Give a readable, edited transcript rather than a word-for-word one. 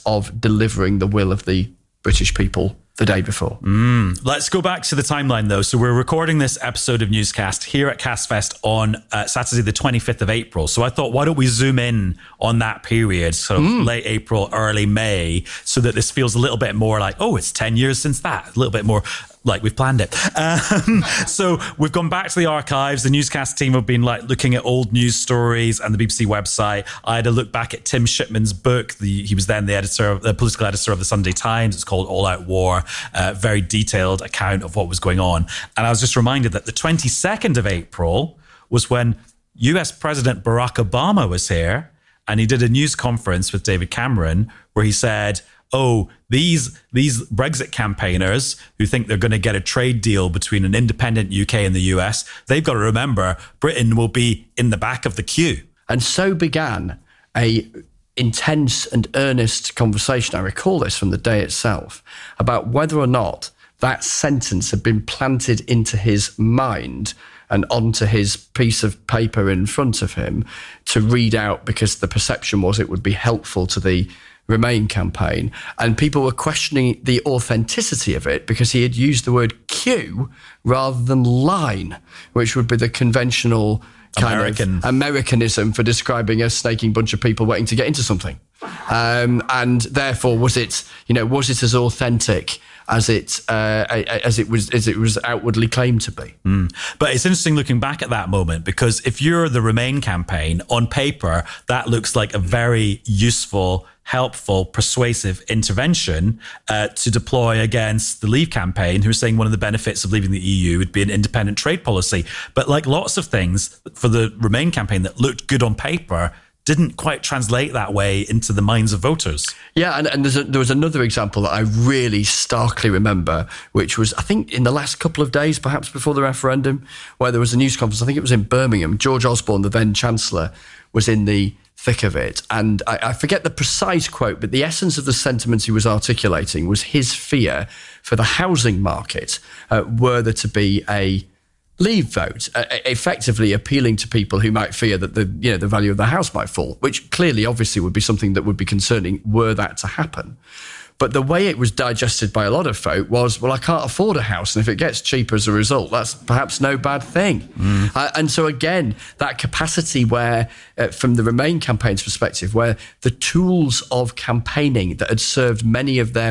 of delivering the will of the British people the day before. Let's go back to the timeline, though. So we're recording this episode of Newscast here at CastFest on Saturday, the 25th of April. So I thought, why don't we zoom in on that period, so late April, early May, so that this feels a little bit more like, oh, it's 10 years since that. A little bit more like we've planned it. So we've gone back to the archives. The Newscast team have been like looking at old news stories and the BBC website. I had a look back at Tim Shipman's book. He was then the political editor of the Sunday Times. It's called All Out War. Very detailed account of what was going on. And I was just reminded that the 22nd of April was when US President Barack Obama was here, and he did a news conference with David Cameron where he said, oh, these Brexit campaigners who think they're going to get a trade deal between an independent UK and the US, they've got to remember Britain will be in the back of the queue. And so began a intense and earnest conversation, I recall this from the day itself, about whether or not that sentence had been planted into his mind and onto his piece of paper in front of him to read out, because the perception was it would be helpful to the Remain campaign. And people were questioning the authenticity of it because he had used the word queue rather than line, which would be the conventional kind of Americanism for describing a snaking bunch of people waiting to get into something. And therefore, was it as authentic as it was outwardly claimed to be? But it's interesting looking back at that moment, because if you're the Remain campaign, on paper, that looks like a very useful, helpful, persuasive intervention to deploy against the Leave campaign, who are saying one of the benefits of leaving the EU would be an independent trade policy. But like lots of things for the Remain campaign that looked good on paper, didn't quite translate that way into the minds of voters. Yeah, and there was another example that I really starkly remember, which was, I think, in the last couple of days, perhaps before the referendum, where there was a news conference. I think it was in Birmingham. George Osborne, the then Chancellor, was in the thick of it. And I forget the precise quote, but the essence of the sentiments he was articulating was his fear for the housing market were there to be a Leave vote, effectively appealing to people who might fear that the value of the house might fall, which clearly, obviously, would be something that would be concerning were that to happen. But the way it was digested by a lot of folk was, well, I can't afford a house, and if it gets cheaper as a result, that's perhaps no bad thing. And so again, that capacity where, from the Remain campaign's perspective, where the tools of campaigning that had served many of their